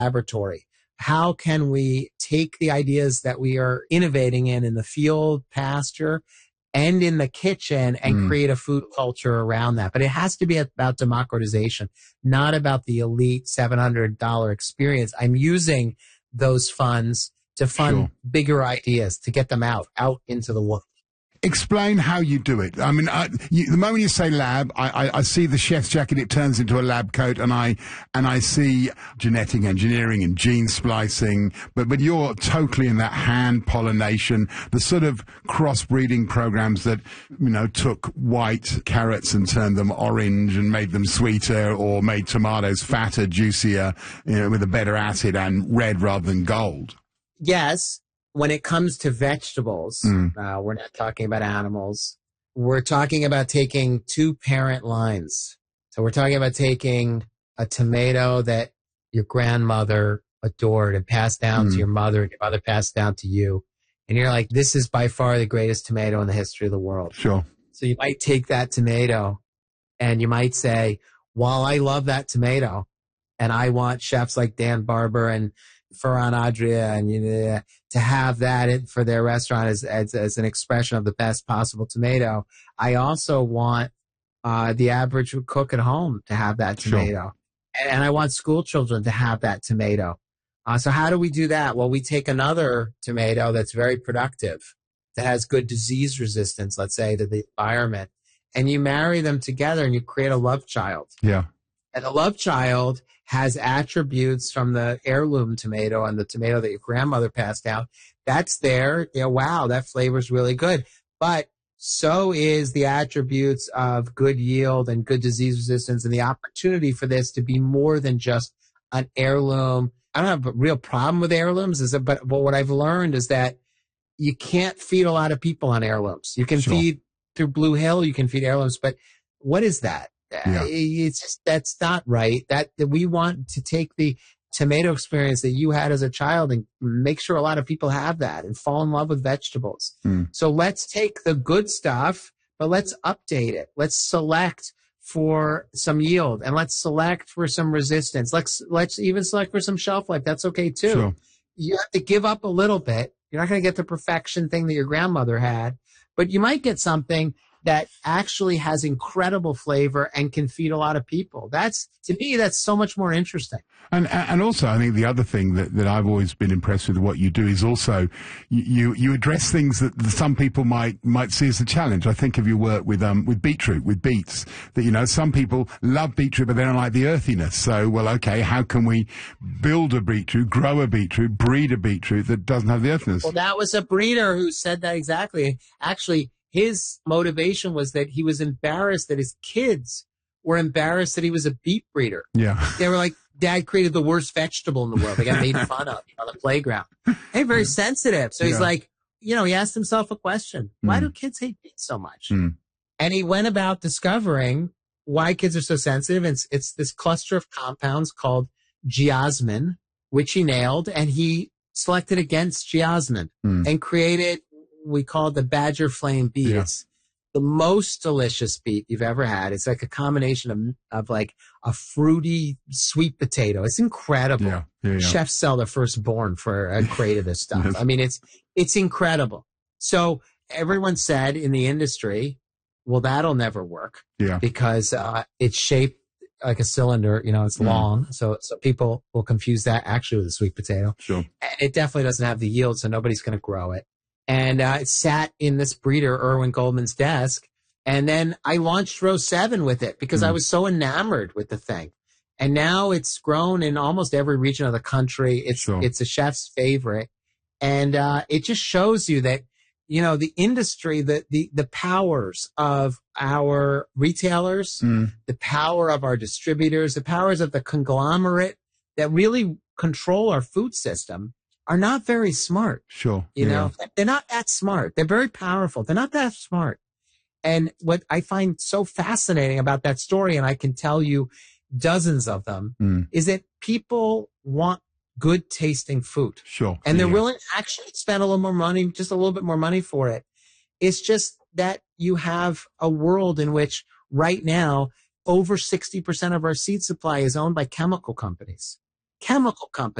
laboratory. How can we take the ideas that we are innovating in the field, pasture, and in the kitchen and create a food culture around that? But it has to be about democratization, not about the elite $700 experience. I'm using those funds to fund bigger ideas, to get them out into the world. Explain how you do it. I mean, the moment you say lab, I see the chef's jacket. It turns into a lab coat, and I see genetic engineering and gene splicing. But you're totally in that hand pollination, the sort of crossbreeding programs that took white carrots and turned them orange and made them sweeter, or made tomatoes fatter, juicier, with a better acid, and red rather than gold. Yes. When it comes to vegetables, we're not talking about animals. We're talking about taking two parent lines. So we're talking about taking a tomato that your grandmother adored and passed down to your mother, and your mother passed down to you. And you're like, this is by far the greatest tomato in the history of the world. Sure. So you might take that tomato and you might say, while I love that tomato and I want chefs like Dan Barber and Ferran Adria and to have that for their restaurant as an expression of the best possible tomato, I also want the average cook at home to have that tomato. And I want school children to have that tomato. So how do we do that? Well, we take another tomato that's very productive, that has good disease resistance, let's say, to the environment, and you marry them together and you create a love child. Yeah. And the love child has attributes from the heirloom tomato and the tomato that your grandmother passed down. That's there. Wow, that flavor's really good. But so is the attributes of good yield and good disease resistance, and the opportunity for this to be more than just an heirloom. I don't have a real problem with heirlooms, but what I've learned is that you can't feed a lot of people on heirlooms. You can feed through Blue Hill, you can feed heirlooms, but what is that? Yeah. It's just, that's not right. That we want to take the tomato experience that you had as a child and make sure a lot of people have that and fall in love with vegetables. So let's take the good stuff, but let's update it. Let's select for some yield, and let's select for some resistance. Let's even select for some shelf life. That's okay too. Sure. You have to give up a little bit. You're not going to get the perfection thing that your grandmother had, but you might get something that actually has incredible flavor and can feed a lot of people. To me, that's so much more interesting. And also, I think the other thing that I've always been impressed with what you do is also you address things that some people might see as a challenge. I think of your work with beetroot, with beets, that, some people love beetroot, but they don't like the earthiness. So, well, okay, how can we build a beetroot, grow a beetroot, breed a beetroot that doesn't have the earthiness? Well, that was a breeder who said that exactly. Actually, his motivation was that he was embarrassed that his kids were embarrassed that he was a beet breeder. Yeah. They were like, Dad created the worst vegetable in the world. They got made fun of on the playground. Hey, very sensitive. So he's like, he asked himself a question. Why do kids hate beets so much? And he went about discovering why kids are so sensitive. It's this cluster of compounds called geosmin, which he nailed, and he selected against geosmin and created, we call it the Badger Flame beet. Yeah. It's the most delicious beet you've ever had. It's like a combination of like a fruity sweet potato. It's incredible. Yeah. Chefs sell their firstborn for a crate of this stuff. Yes. I mean, it's incredible. So everyone said in the industry, well, that'll never work because it's shaped like a cylinder, it's long. So people will confuse that actually with a sweet potato. Sure. It definitely doesn't have the yield, so nobody's going to grow it. And it sat in this breeder, Erwin Goldman's desk. And then I launched Row 7 with it because I was so enamored with the thing. And now it's grown in almost every region of the country. It's a chef's favorite. And it just shows you that, the industry, the powers of our retailers, the power of our distributors, the powers of the conglomerate that really control our food system are not very smart. Sure. They're not that smart. They're very powerful. They're not that smart. And what I find so fascinating about that story, and I can tell you dozens of them, is that people want good tasting food. Sure. And they're willing to actually spend a little more money, just a little bit more money for it. It's just that you have a world in which right now over 60% of our seed supply is owned by chemical companies. chemical companies